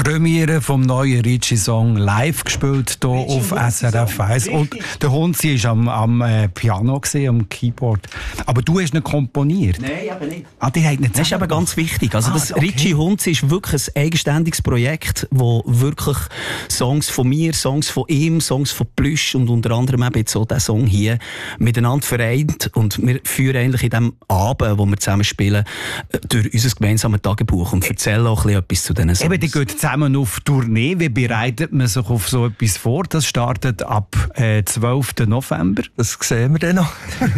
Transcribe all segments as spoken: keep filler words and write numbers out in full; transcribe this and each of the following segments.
Premiere vom neuen Ricci-Song live gespielt hier auf S R F eins. Und der Hunzi war am, am äh, Piano, gewesen, am Keyboard. Aber du hast ihn komponiert? Nein, eben nicht. Ah, die nicht das ist aber ganz wichtig. Also ah, das okay. Ricci Hunzi ist wirklich ein eigenständiges Projekt, wo wirklich Songs von mir, Songs von ihm, Songs von Plüsch und unter anderem eben jetzt so diesen Song hier miteinander vereint. Und wir führen eigentlich in diesem Abend, wo wir zusammen spielen, durch unser gemeinsames Tagebuch und erzählen auch ein bisschen etwas zu diesen Songs. Eben, die gehen zusammen auf Tournee. Wie bereitet man sich auf so etwas vor? Das startet ab äh, zwölften November. Das sehen wir dann noch.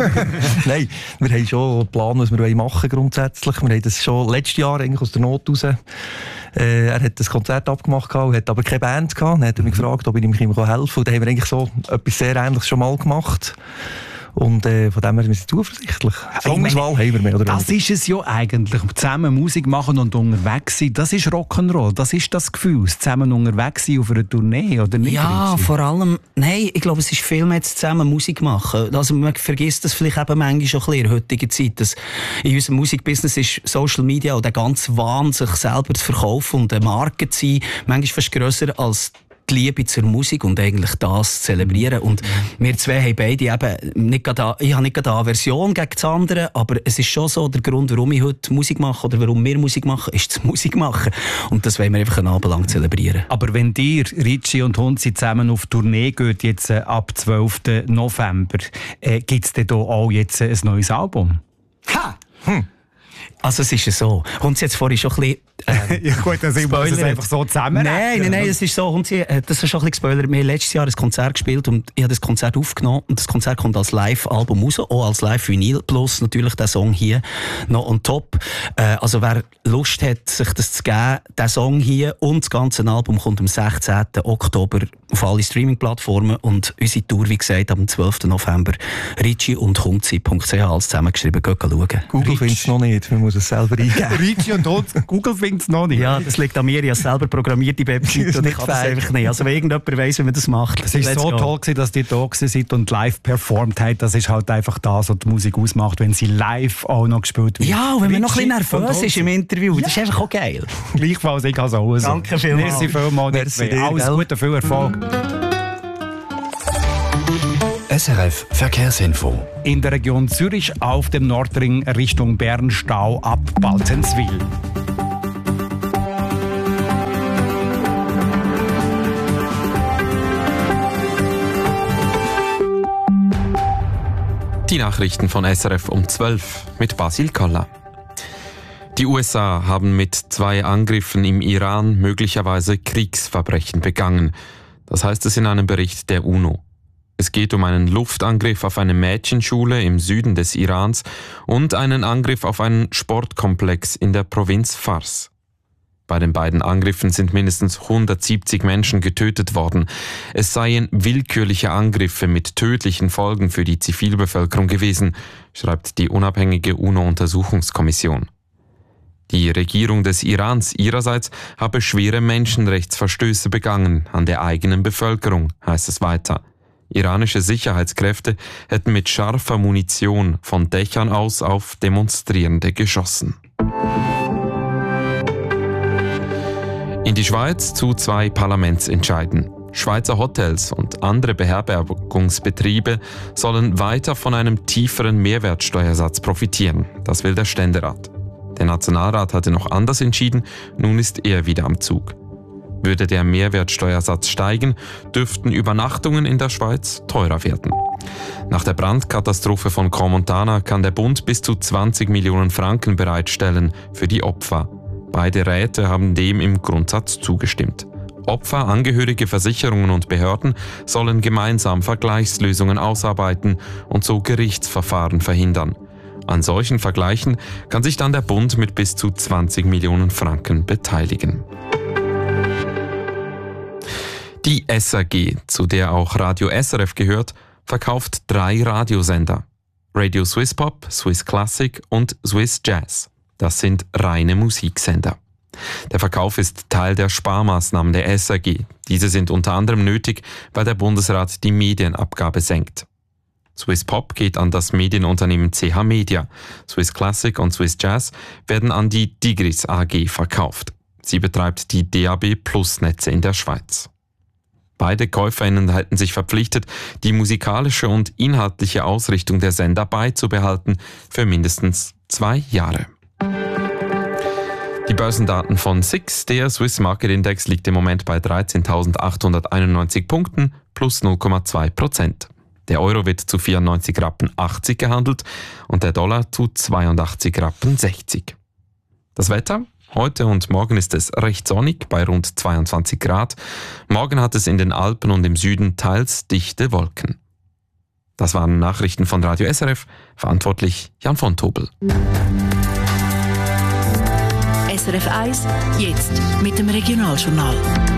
Nein, wir haben schon einen Plan, was wir machen grundsätzlich. Wir haben das schon letztes Jahr eigentlich aus der Not raus. Äh, er hat das Konzert abgemacht, hat aber keine Band gehabt. Dann hat er mich gefragt, ob ich ihm helfen kann. Und dann haben wir eigentlich so etwas sehr Ähnliches schon mal gemacht. Und äh, von dem her sind wir zuversichtlich. Songauswahl haben wir mehr oder Das ist es ja eigentlich. Zusammen Musik machen und unterwegs sein, das ist Rock'n'Roll. Das ist das Gefühl. Zusammen unterwegs sein auf einer Tournee, oder nicht? Ja, Ricci? vor allem, nein, ich glaube, es ist viel mehr zusammen Musik machen. Also man vergisst das vielleicht eben manchmal schon ein bisschen in der heutigen Zeit. Dass in unserem Musikbusiness ist Social Media und der ganze Wahn, sich selber zu verkaufen und eine Marke zu sein, manchmal fast grösser als die Liebe zur Musik und eigentlich das zu zelebrieren. Und wir zwei haben beide eben nicht gerade, ich habe nicht gerade eine Aversion gegen das andere, aber es ist schon so, der Grund, warum ich heute Musik mache oder warum wir Musik machen, ist das Musik machen. Und das wollen wir einfach einen Abend lang zelebrieren. Aber wenn ihr, Ricci und Hunzi, zusammen auf Tournee geht, jetzt äh, ab zwölften November, äh, gibt es denn da auch jetzt äh, ein neues Album? Ha! Hm. Also es ist ja so. Hunzi hat es vorhin schon ein bisschen Ähm, ja gut, das ist einfach so zusammen. Nein, nein, nein, es ist so. Und sie, das ist schon ein bisschen gespoilert. Wir haben letztes Jahr ein Konzert gespielt und ich habe das Konzert aufgenommen. Und das Konzert kommt als Live-Album raus, auch als Live-Vinyl. Plus natürlich der Song hier noch on top. Äh, also wer Lust hat, sich das zu geben, der Song hier und das ganze Album kommt am sechzehnten Oktober auf alle Streaming-Plattformen. Und unsere Tour, wie gesagt, am zwölften November. Ricci und Hunzi punkt c h alles zusammengeschrieben. Geht schauen. Google findet es noch nicht, man muss es selber eingeben. Ricci und Hunzi, Google findet es noch nicht. Ja, das liegt an mir. Ich habe selber programmiert, die Website, und ich kann das einfach nicht. Also wenn irgendjemand weiss, wie man das macht. Es war so go. toll gewesen, dass die da seid und live performt habt. Das ist halt einfach das, was die Musik ausmacht, wenn sie live auch noch gespielt wird. Ja, und wenn man noch ein bisschen nervös ist im Interview, ja. Das ist einfach auch geil. Gleichfalls, ich kann es auch so. Danke vielmals. Merci vielmals. Merci dir, alles gell? Gute, viel Erfolg. S R F Verkehrsinfo. In der Region Zürich auf dem Nordring Richtung Bern Stau ab Balzenswil. Die Nachrichten von S R F um zwölf mit Basil Koller. Die U S A haben mit zwei Angriffen im Iran möglicherweise Kriegsverbrechen begangen. Das heißt es in einem Bericht der UNO. Es geht um einen Luftangriff auf eine Mädchenschule im Süden des Irans und einen Angriff auf einen Sportkomplex in der Provinz Fars. Bei den beiden Angriffen sind mindestens hundertsiebzig Menschen getötet worden. Es seien willkürliche Angriffe mit tödlichen Folgen für die Zivilbevölkerung gewesen, schreibt die unabhängige UNO-Untersuchungskommission. Die Regierung des Irans ihrerseits habe schwere Menschenrechtsverstöße begangen an der eigenen Bevölkerung, heißt es weiter. Iranische Sicherheitskräfte hätten mit scharfer Munition von Dächern aus auf Demonstrierende geschossen. In die Schweiz zu zwei Parlamentsentscheiden. Schweizer Hotels und andere Beherbergungsbetriebe sollen weiter von einem tieferen Mehrwertsteuersatz profitieren. Das will der Ständerat. Der Nationalrat hatte noch anders entschieden, nun ist er wieder am Zug. Würde der Mehrwertsteuersatz steigen, dürften Übernachtungen in der Schweiz teurer werden. Nach der Brandkatastrophe von Crans-Montana kann der Bund bis zu zwanzig Millionen Franken bereitstellen für die Opfer. Beide Räte haben dem im Grundsatz zugestimmt. Opfer, Angehörige, Versicherungen und Behörden sollen gemeinsam Vergleichslösungen ausarbeiten und so Gerichtsverfahren verhindern. An solchen Vergleichen kann sich dann der Bund mit bis zu zwanzig Millionen Franken beteiligen. Die S A G, zu der auch Radio S R F gehört, verkauft drei Radiosender. Radio Swiss Pop, Swiss Classic und Swiss Jazz. Das sind reine Musiksender. Der Verkauf ist Teil der Sparmaßnahmen der S A G. Diese sind unter anderem nötig, weil der Bundesrat die Medienabgabe senkt. Swiss Pop geht an das Medienunternehmen C H Media. Swiss Classic und Swiss Jazz werden an die Digris A G verkauft. Sie betreibt die D A B Plus Netze in der Schweiz. Beide KäuferInnen hätten sich verpflichtet, die musikalische und inhaltliche Ausrichtung der Sender beizubehalten für mindestens zwei Jahre. Die Börsendaten von S I X, der Swiss Market Index, liegt im Moment bei dreizehntausendachthunderteinundneunzig Punkten plus null Komma zwei Prozent. Der Euro wird zu vierundneunzig Rappen achtzig gehandelt und der Dollar zu zweiundachtzig Rappen sechzig. Das Wetter? Heute und morgen ist es recht sonnig bei rund zweiundzwanzig Grad. Morgen hat es in den Alpen und im Süden teils dichte Wolken. Das waren Nachrichten von Radio S R F, verantwortlich Jan von Tobel. S R F eins, jetzt mit dem Regionaljournal.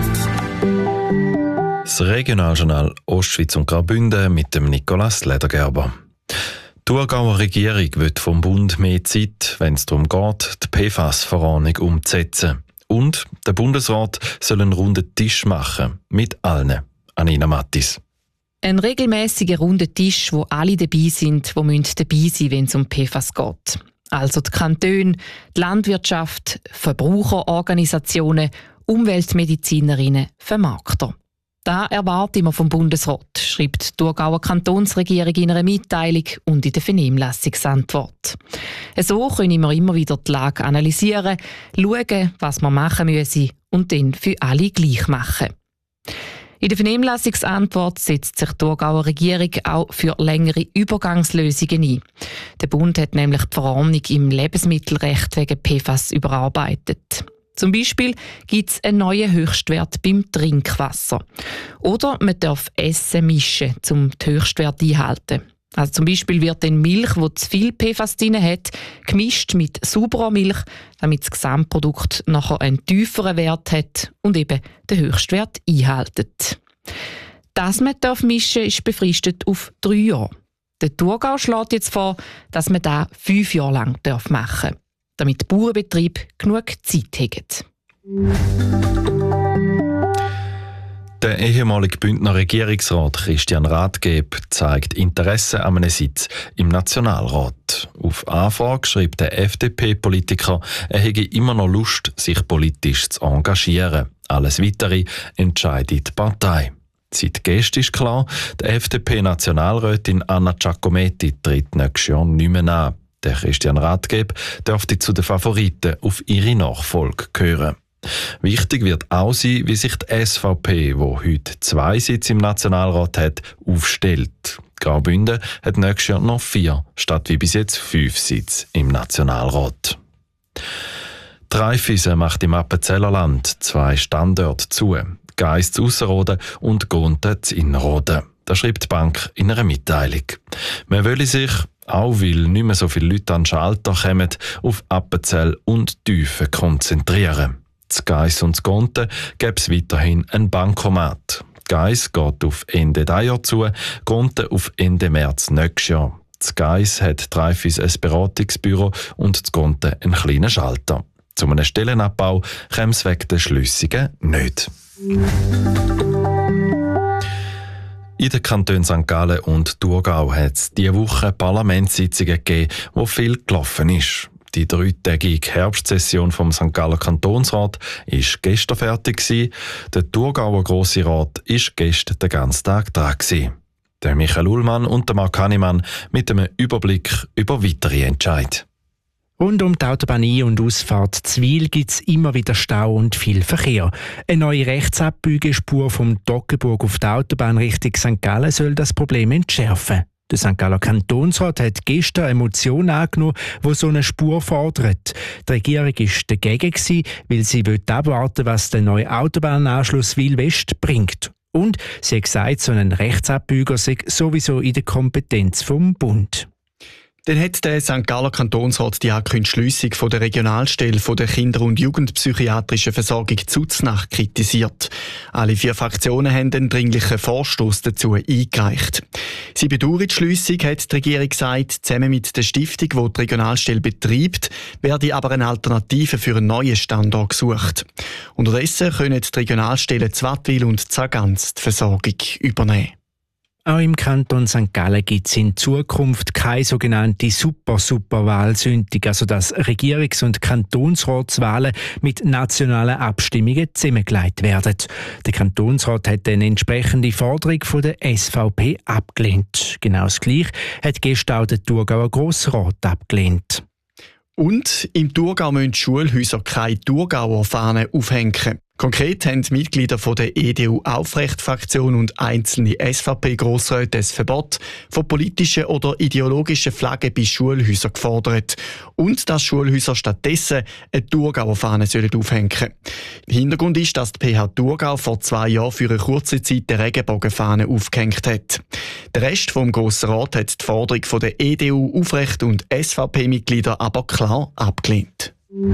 Das Regionaljournal Ostschweiz und Graubünden mit dem Nicolas Ledergerber. Die Thurgauer Regierung will vom Bund mehr Zeit, wenn es darum geht, die P F A S-Verordnung umzusetzen. Und der Bundesrat soll einen runden Tisch machen mit allen. Anina Mattis. Ein regelmäßiger runder Tisch, wo alle dabei sind, die dabei sein müssen, wenn es um P F A S geht. Also die Kantone, die Landwirtschaft, Verbraucherorganisationen, Umweltmedizinerinnen, Vermarkter. Das erwartet man vom Bundesrat, schreibt die Thurgauer Kantonsregierung in einer Mitteilung und in der Vernehmlassungsantwort. So können wir immer wieder die Lage analysieren, schauen, was wir machen müssen und dann für alle gleich machen. In der Vernehmlassungsantwort setzt sich die Thurgauer Regierung auch für längere Übergangslösungen ein. Der Bund hat nämlich die Verordnung im Lebensmittelrecht wegen P F A S überarbeitet. Zum Beispiel gibt es einen neuen Höchstwert beim Trinkwasser. Oder man darf Essen mischen, um den Höchstwert einzuhalten. Also zum Beispiel wird dann Milch, die zu viel P F A S drin hat, gemischt mit sauberer Milch, damit das Gesamtprodukt nachher einen tieferen Wert hat und eben den Höchstwert einhält. Dass man darf mischen ist befristet auf drei Jahre. Der Thurgau schlägt jetzt vor, dass man das fünf Jahre lang machen darf, damit die Bauernbetriebe genug Zeit haben. Der ehemalige Bündner Regierungsrat Christian Rathgeb zeigt Interesse an einem Sitz im Nationalrat. Auf Anfrage schreibt der F D P-Politiker, er hätte immer noch Lust, sich politisch zu engagieren. Alles Weitere entscheidet die Partei. Seit gestern ist klar, die F D P-Nationalrätin Anna Giacometti tritt nächstes Jahr nicht mehr an. Der Christian Rathgeb dürfte zu den Favoriten auf ihre Nachfolge gehören. Wichtig wird auch sein, wie sich die S V P, die heute zwei Sitze im Nationalrat hat, aufstellt. Graubünden hat nächstes Jahr noch vier, statt wie bis jetzt fünf Sitze im Nationalrat. Die Raiffeisen macht im Appenzellerland zwei Standorte zu, Geiss zu Ausserrhoden und Gonten zu Innerrhoden. Das schreibt die Bank in einer Mitteilung. Man wolle sich, auch weil nicht mehr so viele Leute an den Schalter kommen, auf Appenzell und Tiefen konzentrieren. Zu Geiss und zu Gonten gäbe es weiterhin ein Bankomat. Geiss geht auf Ende dieses Jahr zu, Gonten auf Ende März nächstes Jahr. Zu Geiss hat die Raiffeisen ein Beratungsbüro und zu Gonten einen kleinen Schalter. Zu einem Stellenabbau käme es wegen der Schliessungen nicht. In den Kantonen Sankt Gallen und Thurgau hat es diese Woche Parlamentssitzungen gegeben, wo viel gelaufen ist. Die dreitägige Herbstsession vom Sankt Galler Kantonsrat ist gestern fertig gewesen. Der Thurgauer Grosse Rat ist gestern den ganzen Tag dran gewesen. Der Michael Ullmann und der Marc Hannemann mit einem Überblick über weitere Entscheide. Rund um die Autobahn Ein- und Ausfahrt Zwil gibt es immer wieder Stau und viel Verkehr. Eine neue Rechtsabbiegerspur vom Toggenburg auf die Autobahn Richtung Sankt Gallen soll das Problem entschärfen. Der Sankt Galler Kantonsrat hat gestern eine Motion angenommen, die so eine Spur fordert. Die Regierung war dagegen, weil sie abwarten will, was der neue Autobahnanschluss Wil-West bringt. Und sie hat gesagt, so ein Rechtsabbieger sei sowieso in der Kompetenz vom Bund. Dann hat der Sankt Galler Kantonsrat die angekündigte Schliessung von der Regionalstelle von der Kinder- und Jugendpsychiatrischen Versorgung Zuznach kritisiert. Alle vier Fraktionen haben einen dringlichen Vorstoß dazu eingereicht. Sie bedauern die Schliessung, hat die Regierung gesagt, zusammen mit der Stiftung, die die Regionalstelle betreibt, werde aber eine Alternative für einen neuen Standort gesucht. Unterdessen können die Regionalstellen Zwattwil und Zagans die Versorgung übernehmen. Auch im Kanton Sankt Gallen gibt es in Zukunft keine sogenannte Super-Super-Wahlsündigung, also dass Regierungs- und Kantonsratswahlen mit nationalen Abstimmungen zusammengelegt werden. Der Kantonsrat hat eine entsprechende Forderung von der S V P abgelehnt. Genau das Gleiche hat gestern auch der Thurgauer Grossrat abgelehnt. Und im Thurgau müssen die Schulhäuser keine Thurgauer Fahnen aufhängen. Konkret haben die Mitglieder von der E D U-Aufrecht-Fraktion und einzelne S V P-Grossräte das Verbot von politischen oder ideologischen Flaggen bei Schulhäusern gefordert. Und dass Schulhäuser stattdessen eine Thurgauer Fahne sollen aufhängen sollen. Hintergrund ist, dass die P H Thurgau vor zwei Jahren für eine kurze Zeit die Regenbogenfahne aufgehängt hat. Der Rest vom Grossen Rat hat die Forderung von der E D U, Aufrecht und S V P-Mitglieder aber klar abgelehnt.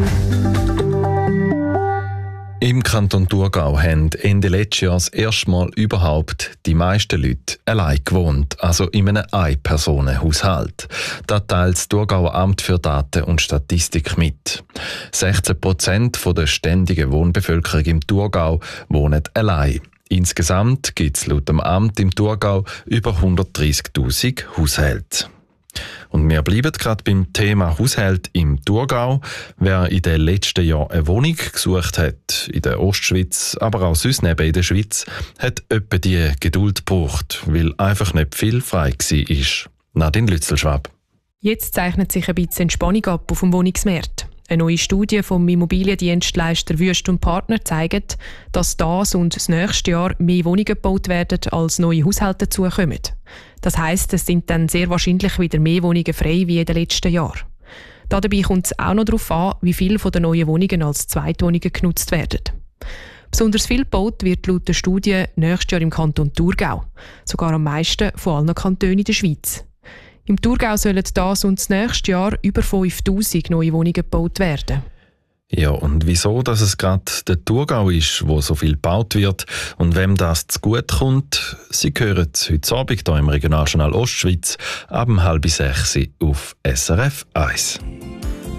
Im Kanton Thurgau haben Ende letzten Jahres erstmal überhaupt die meisten Leute allein gewohnt, also in einem Ein-Personen-Haushalt. Das teilt das Thurgauer Amt für Daten und Statistik mit. sechzehn Prozent der ständigen Wohnbevölkerung im Thurgau wohnen allein. Insgesamt gibt es laut dem Amt im Thurgau über hundertdreissigtausend Haushalte. Und wir bleiben gerade beim Thema Haushalt im Thurgau. Wer in den letzten Jahren eine Wohnung gesucht hat, in der Ostschweiz, aber auch sonst neben in der Schweiz, hat etwa die Geduld gebraucht, weil einfach nicht viel frei war. Nadine Lützelschwab. Jetzt zeichnet sich ein bisschen Entspannung ab auf dem Wohnungsmarkt. Eine neue Studie vom Immobiliendienstleister Wüst und Partner zeigt, dass das und das nächste Jahr mehr Wohnungen gebaut werden, als neue Haushalte dazukommen. Das heisst, es sind dann sehr wahrscheinlich wieder mehr Wohnungen frei wie in den letzten Jahren. Dabei kommt es auch noch darauf an, wie viele von den neuen Wohnungen als Zweitwohnungen genutzt werden. Besonders viel gebaut wird laut der Studie nächstes Jahr im Kanton Thurgau, sogar am meisten von allen Kantonen in der Schweiz. Im Thurgau sollen das und das nächste Jahr über fünftausend neue Wohnungen gebaut werden. Ja, und wieso, dass es gerade der Thurgau ist, wo so viel gebaut wird und wem das zu gut kommt, Sie hören es heute Abend hier im Regionaljournal Ostschweiz ab halb sechs auf S R F eins.